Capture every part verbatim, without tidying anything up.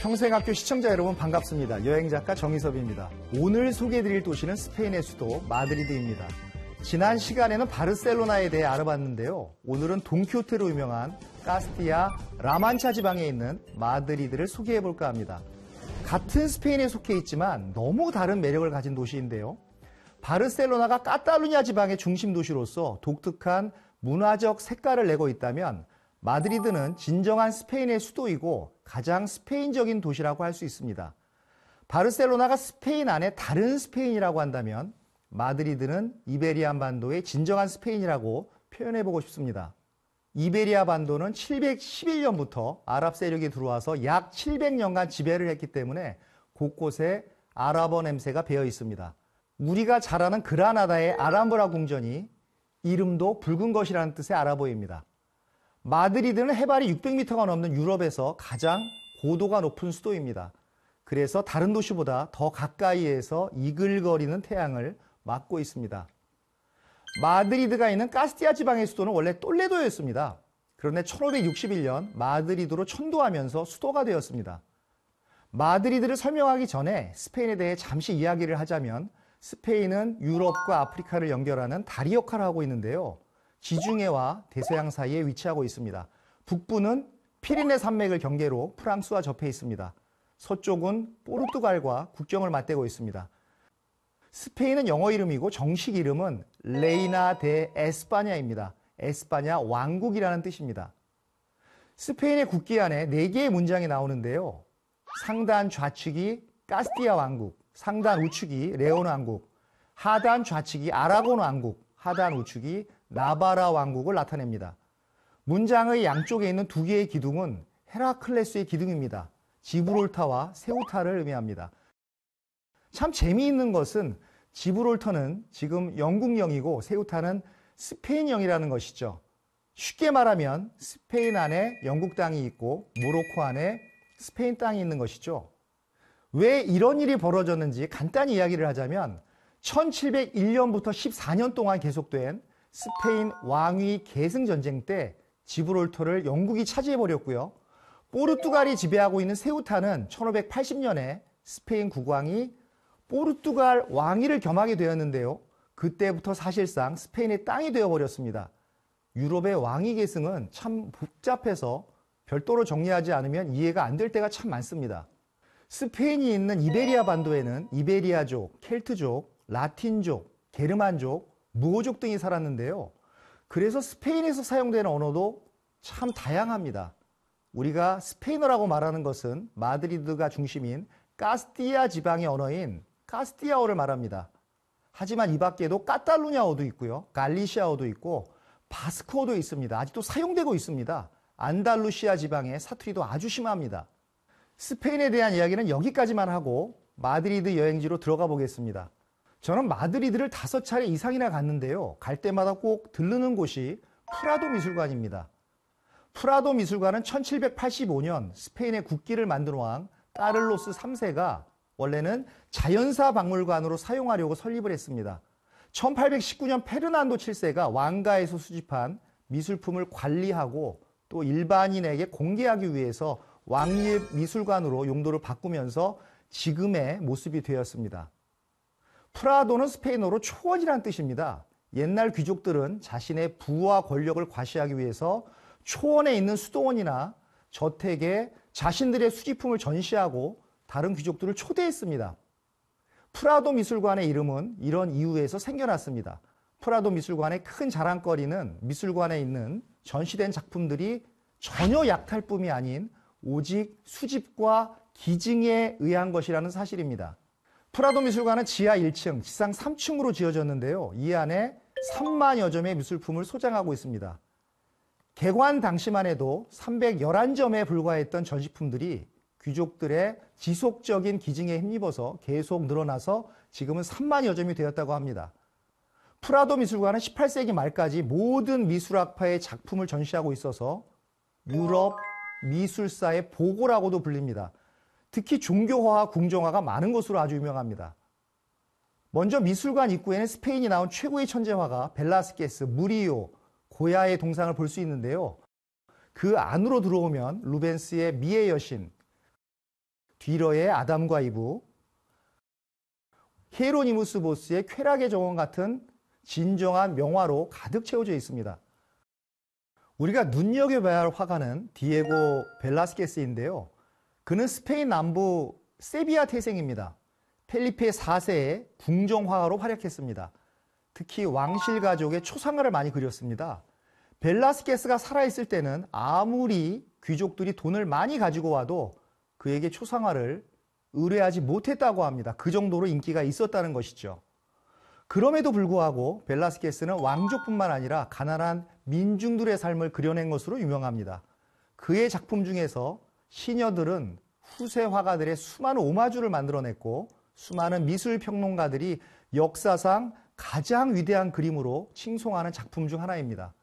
평생학교 시청자 여러분 반갑습니다. 여행작가 정희섭입니다. 오늘 소개해드릴 도시는 스페인의 수도 마드리드입니다. 지난 시간에는 바르셀로나에 대해 알아봤는데요. 오늘은 돈키호테로 유명한 카스티아 라만차 지방에 있는 마드리드를 소개해볼까 합니다. 같은 스페인에 속해 있지만 너무 다른 매력을 가진 도시인데요. 바르셀로나가 카탈루냐 지방의 중심 도시로서 독특한 문화적 색깔을 내고 있다면 마드리드는 진정한 스페인의 수도이고 가장 스페인적인 도시라고 할 수 있습니다. 바르셀로나가 스페인 안에 다른 스페인이라고 한다면 마드리드는 이베리안 반도의 진정한 스페인이라고 표현해보고 싶습니다. 이베리아 반도는 칠백십일 년부터 아랍 세력이 들어와서 약 칠백 년간 지배를 했기 때문에 곳곳에 아랍어 냄새가 배어 있습니다. 우리가 잘 아는 그라나다의 알함브라 궁전이 이름도 붉은 것이라는 뜻의 아랍어입니다. 마드리드는 해발이 육백 미터가 넘는 유럽에서 가장 고도가 높은 수도입니다. 그래서 다른 도시보다 더 가까이에서 이글거리는 태양을 맞고 있습니다. 마드리드가 있는 카스티아 지방의 수도는 원래 똘레도였습니다. 그런데 천오백육십일 년 마드리드로 천도하면서 수도가 되었습니다. 마드리드를 설명하기 전에 스페인에 대해 잠시 이야기를 하자면 스페인은 유럽과 아프리카를 연결하는 다리 역할을 하고 있는데요. 지중해와 대서양 사이에 위치하고 있습니다. 북부는 피리네 산맥을 경계로 프랑스와 접해 있습니다. 서쪽은 포르투갈과 국경을 맞대고 있습니다. 스페인은 영어 이름이고 정식 이름은 레이나 데 에스파냐입니다. 에스파냐 왕국이라는 뜻입니다. 스페인의 국기 안에 네 개의 문장이 나오는데요. 상단 좌측이 카스티아 왕국, 상단 우측이 레온 왕국, 하단 좌측이 아라곤 왕국, 하단 우측이 나바라 왕국을 나타냅니다. 문장의 양쪽에 있는 두 개의 기둥은 헤라클레스의 기둥입니다. 지브롤타와 세우타를 의미합니다. 참 재미있는 것은 지브롤터는 지금 영국령이고 세우타는 스페인령이라는 것이죠. 쉽게 말하면 스페인 안에 영국 땅이 있고 모로코 안에 스페인 땅이 있는 것이죠. 왜 이런 일이 벌어졌는지 간단히 이야기를 하자면 천칠백일 년부터 십사 년 동안 계속된 스페인 왕위 계승 전쟁 때 지브롤터를 영국이 차지해버렸고요. 포르투갈이 지배하고 있는 세우타는 천오백팔십 년에 스페인 국왕이 포르투갈 왕위를 겸하게 되었는데요. 그때부터 사실상 스페인의 땅이 되어버렸습니다. 유럽의 왕위 계승은 참 복잡해서 별도로 정리하지 않으면 이해가 안 될 때가 참 많습니다. 스페인이 있는 이베리아 반도에는 이베리아족, 켈트족, 라틴족, 게르만족, 무어족 등이 살았는데요. 그래서 스페인에서 사용되는 언어도 참 다양합니다. 우리가 스페인어라고 말하는 것은 마드리드가 중심인 카스티아 지방의 언어인 카스티아어를 말합니다. 하지만 이 밖에도 카탈루냐어도 있고요. 갈리시아어도 있고 바스크어도 있습니다. 아직도 사용되고 있습니다. 안달루시아 지방의 사투리도 아주 심합니다. 스페인에 대한 이야기는 여기까지만 하고 마드리드 여행지로 들어가 보겠습니다. 저는 마드리드를 다섯 차례 이상이나 갔는데요. 갈 때마다 꼭 들르는 곳이 프라도 미술관입니다. 프라도 미술관은 천칠백팔십오 년 스페인의 국기를 만든 왕 까를로스 삼 세가 원래는 자연사 박물관으로 사용하려고 설립을 했습니다. 천팔백십구 년 페르난도 칠 세가 왕가에서 수집한 미술품을 관리하고 또 일반인에게 공개하기 위해서 왕립 미술관으로 용도를 바꾸면서 지금의 모습이 되었습니다. 프라도는 스페인어로 초원이라는 뜻입니다. 옛날 귀족들은 자신의 부와 권력을 과시하기 위해서 초원에 있는 수도원이나 저택에 자신들의 수집품을 전시하고 다른 귀족들을 초대했습니다. 프라도 미술관의 이름은 이런 이유에서 생겨났습니다. 프라도 미술관의 큰 자랑거리는 미술관에 있는 전시된 작품들이 전혀 약탈품이 아닌 오직 수집과 기증에 의한 것이라는 사실입니다. 프라도 미술관은 지하 일 층, 지상 삼 층으로 지어졌는데요. 이 안에 삼만여 점의 미술품을 소장하고 있습니다. 개관 당시만 해도 삼백십일 점에 불과했던 전시품들이 귀족들의 지속적인 기증에 힘입어서 계속 늘어나서 지금은 삼만여 점이 되었다고 합니다. 프라도 미술관은 십팔 세기 말까지 모든 미술학파의 작품을 전시하고 있어서 유럽 미술사의 보고라고도 불립니다. 특히 종교화와 궁정화가 많은 것으로 아주 유명합니다. 먼저 미술관 입구에는 스페인이 나온 최고의 천재화가 벨라스케스, 무리오, 고야의 동상을 볼 수 있는데요. 그 안으로 들어오면 루벤스의 미의 여신, 뒤러의 아담과 이브, 히에로니무스 보스의 쾌락의 정원 같은 진정한 명화로 가득 채워져 있습니다. 우리가 눈여겨봐야 할 화가는 디에고 벨라스케스인데요. 그는 스페인 남부 세비야 태생입니다. 펠리페 사 세의 궁정화가로 활약했습니다. 특히 왕실 가족의 초상화를 많이 그렸습니다. 벨라스케스가 살아있을 때는 아무리 귀족들이 돈을 많이 가지고 와도 그에게 초상화를 의뢰하지 못했다고 합니다. 그 정도로 인기가 있었다는 것이죠. 그럼에도 불구하고 벨라스케스는 왕족뿐만 아니라 가난한 민중들의 삶을 그려낸 것으로 유명합니다. 그의 작품 중에서 시녀들은 후세 화가들의 수많은 오마주를 만들어냈고 수많은 미술 평론가들이 역사상 가장 위대한 그림으로 칭송하는 작품 중 하나입니다.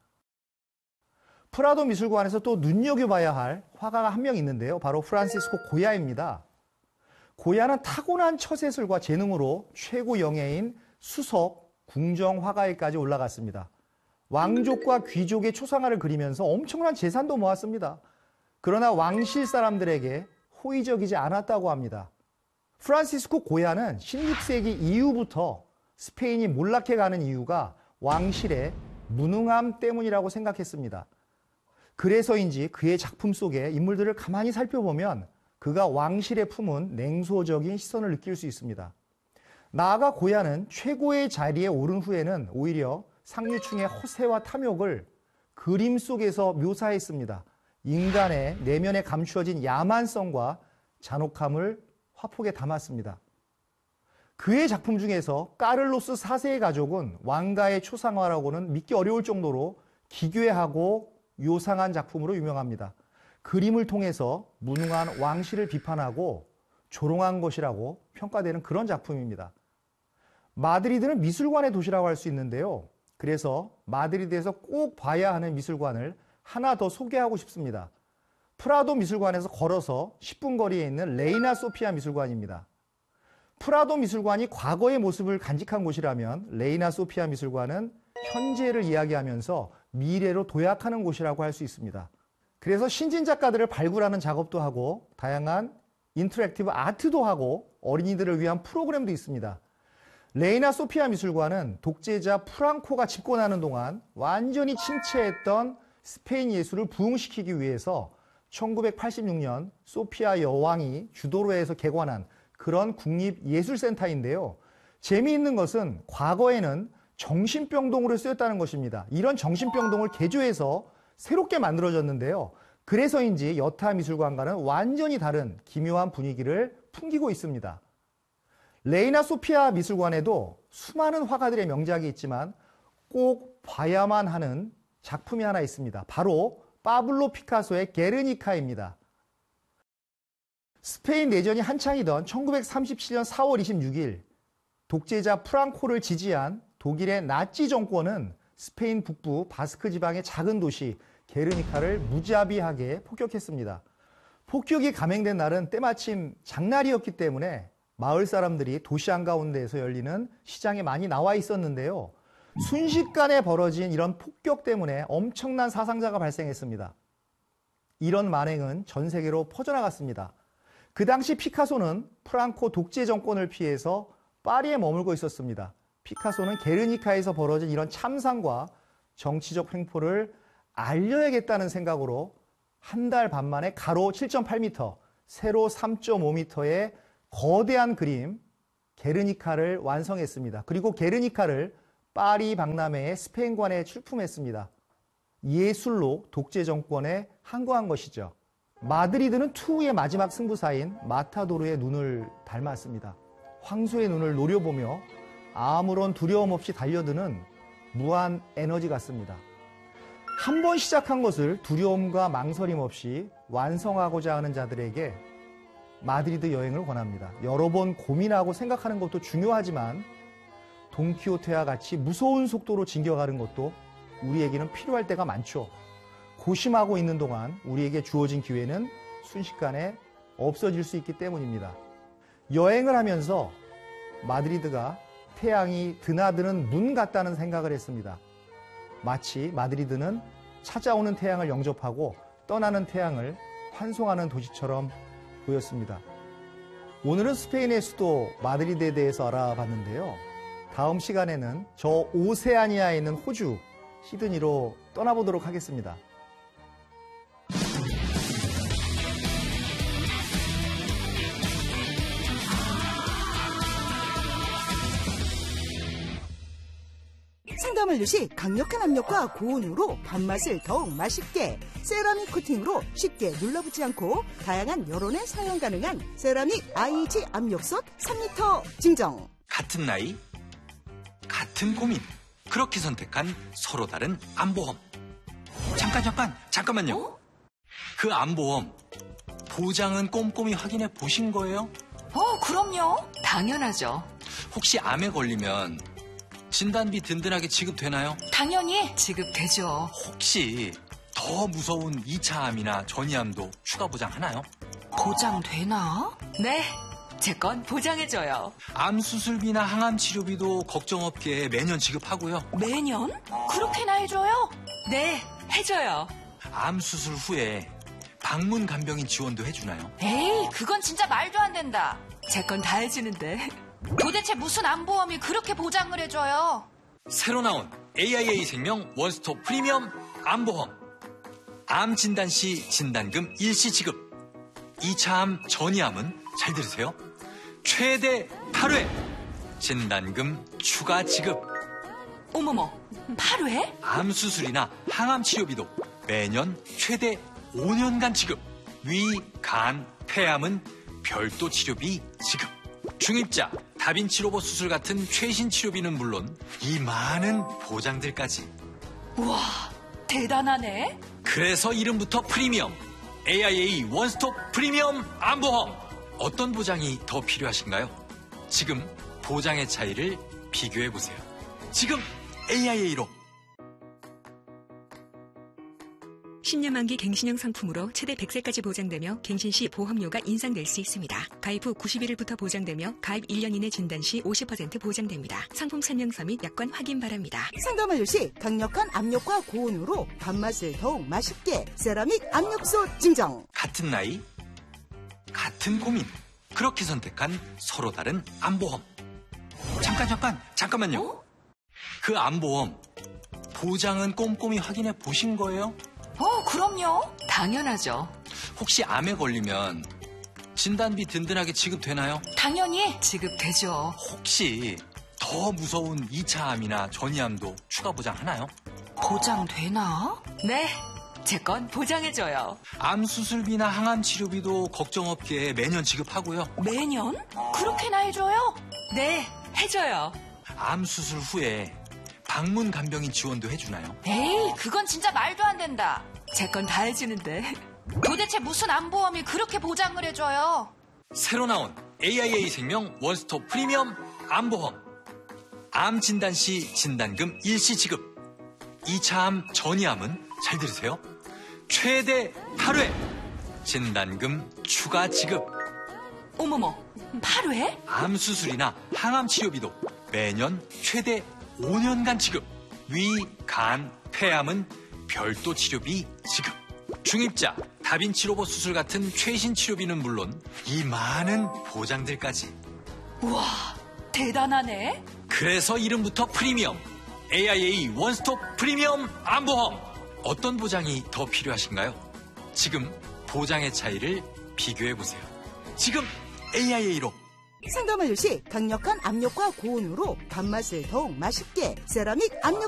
프라도 미술관에서 또 눈여겨봐야 할 화가가 한 명 있는데요. 바로 프란시스코 고야입니다. 고야는 타고난 처세술과 재능으로 최고 영예인 수석 궁정 화가에까지 올라갔습니다. 왕족과 귀족의 초상화를 그리면서 엄청난 재산도 모았습니다. 그러나 왕실 사람들에게 호의적이지 않았다고 합니다. 프란시스코 고야는 십육 세기 이후부터 스페인이 몰락해가는 이유가 왕실의 무능함 때문이라고 생각했습니다. 그래서인지 그의 작품 속의 인물들을 가만히 살펴보면 그가 왕실에 품은 냉소적인 시선을 느낄 수 있습니다. 나아가 고야는 최고의 자리에 오른 후에는 오히려 상류층의 허세와 탐욕을 그림 속에서 묘사했습니다. 인간의 내면에 감추어진 야만성과 잔혹함을 화폭에 담았습니다. 그의 작품 중에서 까를로스 사 세의 가족은 왕가의 초상화라고는 믿기 어려울 정도로 기괴하고 요상한 작품으로 유명합니다. 그림을 통해서 무능한 왕실을 비판하고 조롱한 것이라고 평가되는 그런 작품입니다. 마드리드는 미술관의 도시라고 할 수 있는데요. 그래서 마드리드에서 꼭 봐야 하는 미술관을 하나 더 소개하고 싶습니다. 프라도 미술관에서 걸어서 십 분 거리에 있는 레이나 소피아 미술관입니다. 프라도 미술관이 과거의 모습을 간직한 곳이라면 레이나 소피아 미술관은 현재를 이야기하면서 미래로 도약하는 곳이라고 할 수 있습니다. 그래서 신진 작가들을 발굴하는 작업도 하고 다양한 인터랙티브 아트도 하고 어린이들을 위한 프로그램도 있습니다. 레이나 소피아 미술관은 독재자 프랑코가 집권하는 동안 완전히 침체했던 스페인 예술을 부흥시키기 위해서 천구백팔십육 년 소피아 여왕이 주도로 해서 개관한 그런 국립예술센터인데요. 재미있는 것은 과거에는 정신병동으로 쓰였다는 것입니다. 이런 정신병동을 개조해서 새롭게 만들어졌는데요. 그래서인지 여타 미술관과는 완전히 다른 기묘한 분위기를 풍기고 있습니다. 레이나 소피아 미술관에도 수많은 화가들의 명작이 있지만 꼭 봐야만 하는 작품이 하나 있습니다. 바로 파블로 피카소의 게르니카입니다. 스페인 내전이 한창이던 천구백삼십칠 년 사월 이십육일 독재자 프랑코를 지지한 독일의 나치 정권은 스페인 북부 바스크 지방의 작은 도시 게르니카를 무자비하게 폭격했습니다. 폭격이 감행된 날은 때마침 장날이었기 때문에 마을 사람들이 도시 한가운데에서 열리는 시장에 많이 나와 있었는데요. 순식간에 벌어진 이런 폭격 때문에 엄청난 사상자가 발생했습니다. 이런 만행은 전 세계로 퍼져나갔습니다. 그 당시 피카소는 프랑코 독재 정권을 피해서 파리에 머물고 있었습니다. 피카소는 게르니카에서 벌어진 이런 참상과 정치적 횡포를 알려야겠다는 생각으로 한 달 반 만에 가로 칠 점 팔 미터, 세로 삼 점 오 미터의 거대한 그림 게르니카를 완성했습니다. 그리고 게르니카를 파리 박람회의 스페인관에 출품했습니다. 예술로 독재 정권에 항거한 것이죠. 마드리드는 투의 마지막 승부사인 마타도르의 눈을 닮았습니다. 황소의 눈을 노려보며 아무런 두려움 없이 달려드는 무한 에너지 같습니다. 한 번 시작한 것을 두려움과 망설임 없이 완성하고자 하는 자들에게 마드리드 여행을 권합니다. 여러 번 고민하고 생각하는 것도 중요하지만 돈키호테와 같이 무서운 속도로 진겨가는 것도 우리에게는 필요할 때가 많죠. 고심하고 있는 동안 우리에게 주어진 기회는 순식간에 없어질 수 있기 때문입니다. 여행을 하면서 마드리드가 태양이 드나드는 문 같다는 생각을 했습니다. 마치 마드리드는 찾아오는 태양을 영접하고 떠나는 태양을 환송하는 도시처럼 보였습니다. 오늘은 스페인의 수도 마드리드에 대해서 알아봤는데요. 다음 시간에는 저 오세아니아에 있는 호주 시드니로 떠나보도록 하겠습니다. 상담 완료시 강력한 압력과 고온으로 밥맛을 더욱 맛있게 세라믹 코팅으로 쉽게 눌러붙지 않고 다양한 여론에 사용 가능한 세라믹 아이지 압력솥 삼 리터 증정. 같은 나이, 같은 고민. 그렇게 선택한 서로 다른 안보험. 잠깐 잠깐 잠깐만요. 어? 그 안보험 보장은 꼼꼼히 확인해 보신 거예요? 어, 그럼요. 당연하죠. 혹시 암에 걸리면 진단비 든든하게 지급되나요? 당연히 지급되죠. 혹시 더 무서운 이 차 암이나 전이암도 추가 보장하나요? 보장되나? 네, 제 건 보장해줘요. 암 수술비나 항암 치료비도 걱정 없게 매년 지급하고요. 매년? 그렇게나 해줘요? 네, 해줘요. 암 수술 후에 방문 간병인 지원도 해주나요? 에이, 그건 진짜 말도 안 된다. 제 건 다 해주는데. 도대체 무슨 암보험이 그렇게 보장을 해줘요? 새로 나온 에이아이에이 생명 원스톱 프리미엄 암보험. 암 진단 시 진단금 일시 지급. 이 차 암 전이암은 잘 들으세요. 최대 팔 회 진단금 추가 지급. 어머머, 팔 회? 암 수술이나 항암 치료비도 매년 최대 오 년간 지급. 위, 간, 폐암은 별도 치료비 지급. 중입자, 다빈치 로봇 수술 같은 최신 치료비는 물론 이 많은 보장들까지. 우와, 대단하네. 그래서 이름부터 프리미엄. 에이아이에이 원스톱 프리미엄 암보험. 어떤 보장이 더 필요하신가요? 지금 보장의 차이를 비교해보세요. 지금 에이아이에이로. 십 년 만기 갱신형 상품으로 최대 백 세까지 보장되며 갱신 시 보험료가 인상될 수 있습니다. 가입 후 구십 일부터 보장되며 가입 일 년 이내 진단 시 오십 퍼센트 보장됩니다. 상품 설명서 및 약관 확인 바랍니다. 상담 완료시 강력한 압력과 고온으로 밥맛을 더욱 맛있게 세라믹 압력솥 증정. 같은 나이, 같은 고민. 그렇게 선택한 서로 다른 안보험. 잠깐 잠깐 잠깐만요. 어? 그 안보험 보장은 꼼꼼히 확인해 보신 거예요? 어, 그럼요. 당연하죠. 혹시 암에 걸리면 진단비 든든하게 지급되나요? 당연히 지급되죠. 혹시 더 무서운 이 차 암이나 전이암도 추가 보장하나요? 보장되나? 네, 제 건 보장해줘요. 암 수술비나 항암 치료비도 걱정 없게 매년 지급하고요. 매년? 그렇게나 해줘요? 네, 해줘요. 암 수술 후에 방문 간병인 지원도 해주나요? 에이, 그건 진짜 말도 안 된다. 제 건 다 해주는데. 도대체 무슨 암보험이 그렇게 보장을 해줘요? 새로 나온 에이아이에이 생명 원스톱 프리미엄 암보험. 암 진단 시 진단금 일시 지급. 이 차 암 전이암은 잘 들으세요. 최대 팔 회 진단금 추가 지급. 어머머, 팔 회? 암 수술이나 항암 치료비도 매년 최대 오 년간 지급. 위, 간, 폐암은 별도 치료비 지급. 중입자, 다빈치 로봇 수술 같은 최신 치료비는 물론 이 많은 보장들까지. 우와, 대단하네. 그래서 이름부터 프리미엄. 에이아이에이 원스톱 프리미엄 암보험. 어떤 보장이 더 필요하신가요? 지금 보장의 차이를 비교해보세요. 지금 에이아이에이로. 상담 완료시 강력한 압력과 고온으로 밥맛을 더욱 맛있게 세라믹 압력